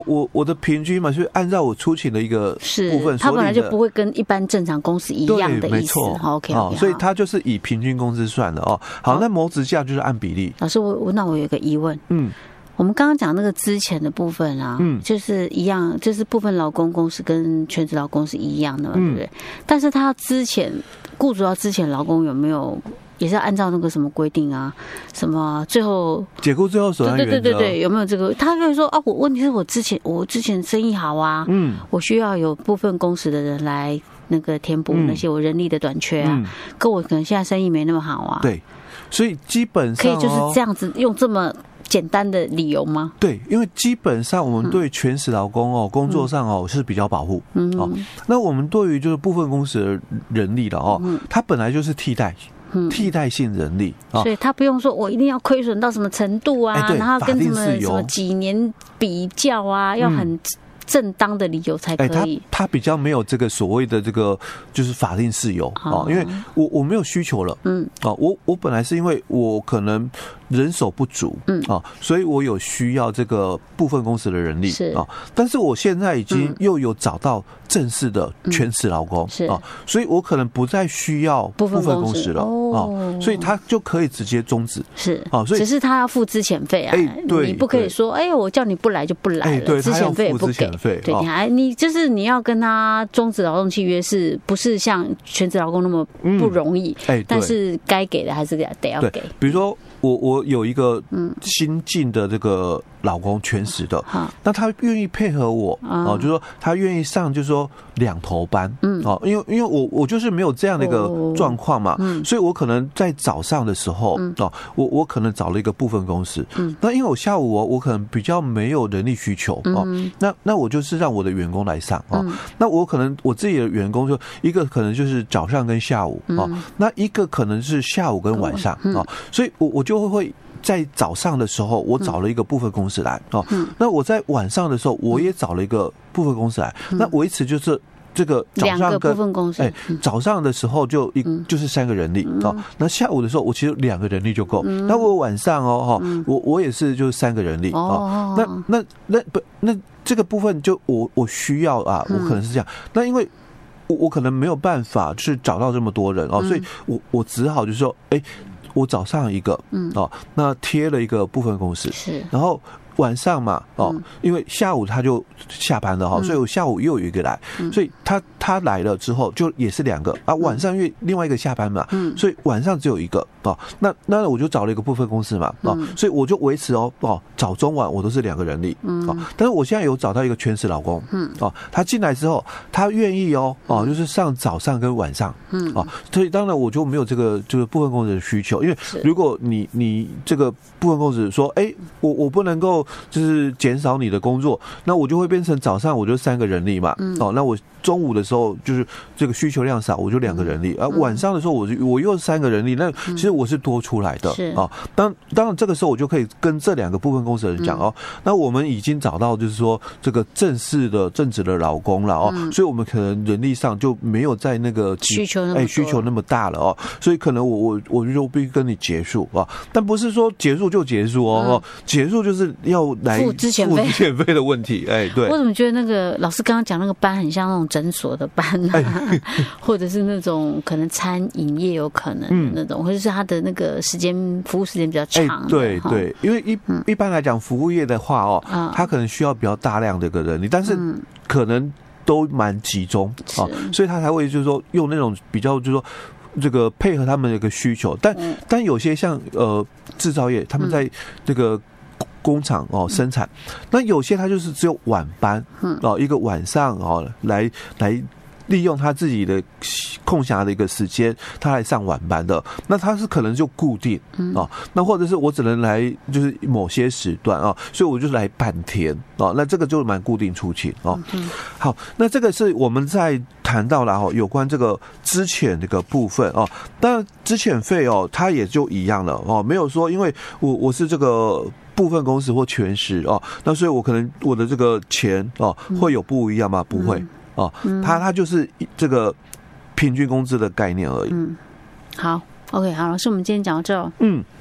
我的平均嘛，就是按照我出勤的一个部分， 它本来就不会跟一般正常公司一样的意思。 没错。 OK， 所以它就是以平均工资算的哦。好，那谋职价就是按比例。 老师，那我有一个疑问，我们刚刚讲那个资遣的部分啊，就是一样，就是部分劳工公司跟全职劳工是一样的嘛，对不对？但是他资遣，雇主要资遣劳工有没有？也是要按照那个什么规定啊？什么最后解雇最后手段原则？ 对，有没有这个？他可以说啊，问题是我之前生意好啊，我需要有部分工时的人来那个填补那些我人力的短缺啊，可我可能现在生意没那么好啊。 对，所以基本上可以就是这样子用这么简单的理由吗？ 对，因为基本上我们对全时劳工工作上是比较保护，那我们对于就是部分工时的人力的它本来就是替代性人力， 所以他不用说我一定要亏损到什么程度啊，然后跟什么几年比较啊，要很正当的理由才可以。 他比较没有这个所谓的这个就是法定事由因为我没有需求了，我本来是因为我可能人手不足，所以我有需要这个部分公司的人力但是我现在已经又有找到正式的全时劳工所以我可能不再需要部分公司了所以他就可以直接终止， 所以只是他要付资遣费啊，你不可以说我叫你不来就不来了，资遣费也不给，对，你就是你要跟他终止劳动契约，是不是像全职劳工那么不容易？但是该给的还是得要给。 比如说我有一个新进的这个老公全时的，那他愿意配合我就是说他愿意上就是说2头班，因为我就是没有这样的一个状况嘛，所以我可能在早上的时候我可能找了一个部分公司，那因为我下午我可能比较没有人力需求那我就是让我的员工来上那我可能我自己的员工就一个可能就是早上跟下午那一个可能是下午跟晚上所以我就会在早上的时候我找了一个部分公司来那我在晚上的时候我也找了一个部分公司来那维持就是这个早上 2个部分公司早上的时候就是3个人力那下午的时候我其实2个人力就够那我晚上我也是就是3个人力那这个部分就我需要我可能是这样那因为我可能没有办法去找到这么多人所以我只好就是说我早上一个那贴了一个部分公司然后晚上嘛因为下午他就下班了所以我下午又有一个来所以他来了之后就也是2个晚上因为另外一个下班嘛所以晚上只有一个那我就找了一个部分公司嘛所以我就维持早中晚我都是2个人力但是我现在有找到一个全时劳工他进来之后他愿意就是上早上跟晚上所以当然我就没有这个就是部分公司的需求因为如果你这个部分公司说我不能够就是减少你的工作那我就会变成早上我就3个人力嘛那我中午的时候就是这个需求量少我就2个人力晚上的时候我又3个人力那其实我是多出来的当然这个时候我就可以跟这2个部分公司的人讲那我们已经找到就是说这个正式的正职的劳工了所以我们可能人力上就没有在那个需求那么大了所以可能我就必须跟你结束但不是说结束就结束结束就是要来付资遣费的问题对。 我怎么觉得那个老师刚刚讲那个班很像那种诊所的班或者是那种可能餐饮业有可能的那种或者是他的那个服务时间比较长对，因为一般来讲服务业的话他可能需要比较大量的一个人力但是可能都蛮集中所以他才会就是说用那种比较就是说这个配合他们的一个需求但有些像制造业他们在这个工厂生产那有些他就是只有晚班一个晚上来利用他自己的空暇的一个时间他来上晚班的那他是可能就固定那或者是我只能来就是某些时段所以我就来半天那这个就蛮固定出勤好那这个是我们在谈到了有关这个资遣这个部分当然资遣费它也就一样了没有说因为我是这个部分公司或全时那所以我可能我的这个钱会有不一样吗？不会它就是这个平均工资的概念而已好 OK 好老师我们今天讲到这